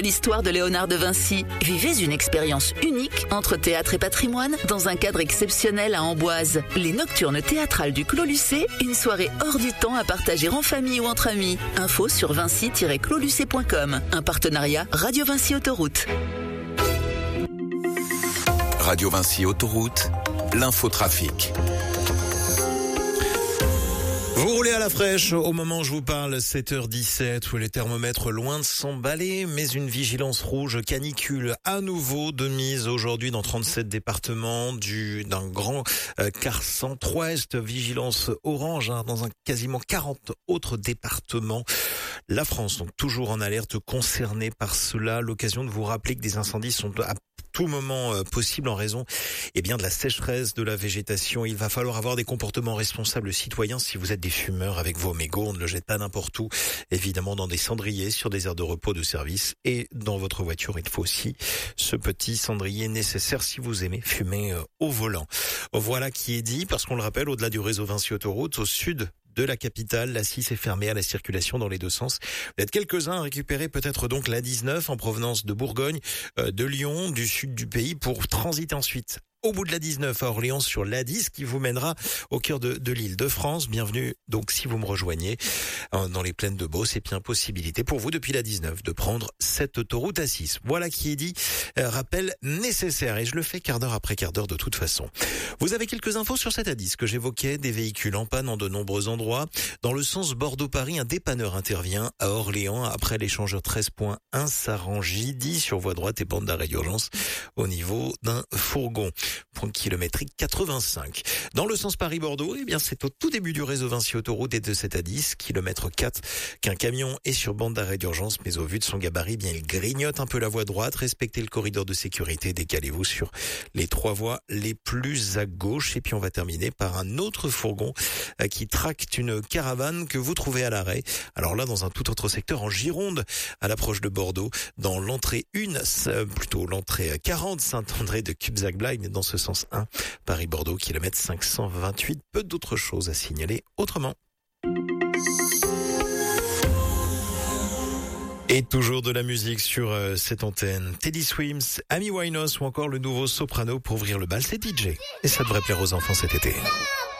l'histoire de Léonard de Vinci. Vivez une expérience unique entre théâtre et patrimoine dans un cadre exceptionnel à Amboise. Les Nocturnes théâtrales du Clos Lucé, une soirée hors du temps à partager en famille ou entre amis. Info sur vinci-closlucé.com. Un partenariat Radio Vinci Autoroute. Radio Vinci Autoroute, l'infotrafic. Vous roulez à la fraîche au moment où je vous parle, 7h17, où les thermomètres loin de s'emballer, mais une vigilance rouge canicule à nouveau de mise aujourd'hui dans 37 départements d'un grand quart centre-ouest, vigilance orange dans quasiment 40 autres départements. La France, donc toujours en alerte, concernée par cela. L'occasion de vous rappeler que des incendies sont à tout moment possible en raison de la sécheresse de la végétation. Il va falloir avoir des comportements responsables citoyens. Si vous êtes des fumeurs avec vos mégots, on ne le jette pas n'importe où, évidemment dans des cendriers, sur des aires de repos de service, et dans votre voiture il faut aussi ce petit cendrier nécessaire si vous aimez fumer au volant. Voilà qui est dit, parce qu'on le rappelle, au-delà du réseau Vinci Autoroute, au sud de la capitale, la 6 est fermée à la circulation dans les deux sens. Vous êtes quelques-uns à récupérer peut-être donc la 19 en provenance de Bourgogne, de Lyon, du sud du pays, pour transiter ensuite au bout de la 19 à Orléans sur l'A10 qui vous mènera au cœur de l'île de France. Bienvenue donc si vous me rejoignez dans les plaines de Beauce, et bien possibilité pour vous depuis la 19 de prendre cette autoroute A6. Voilà qui est dit, rappel nécessaire, et je le fais quart d'heure après quart d'heure de toute façon. Vous avez quelques infos sur cette A10 que j'évoquais, des véhicules en panne en de nombreux endroits. Dans le sens Bordeaux-Paris, un dépanneur intervient à Orléans après l'échangeur 13.1 Sarangy sur voie droite et bande d'arrêt d'urgence au niveau d'un fourgon. Point kilométrique 85. Dans le sens Paris-Bordeaux, c'est au tout début du réseau Vinci Autoroute et de cette A10, kilomètre 4, qu'un camion est sur bande d'arrêt d'urgence, mais au vu de son gabarit, il grignote un peu la voie droite. Respectez le corridor de sécurité, décalez-vous sur les 3 voies les plus à gauche. Et puis on va terminer par un autre fourgon qui tracte une caravane que vous trouvez à l'arrêt. Alors là, dans un tout autre secteur, en Gironde, à l'approche de Bordeaux, dans l'entrée 40 Saint-André de Cubzac-Blaye, dans ce sens 1, Paris-Bordeaux, kilomètre 528. Peu d'autres choses à signaler autrement. Et toujours de la musique sur cette antenne. Teddy Swims, Amy Winehouse ou encore le nouveau soprano pour ouvrir le bal, c'est DJ. Et ça devrait plaire aux enfants cet été.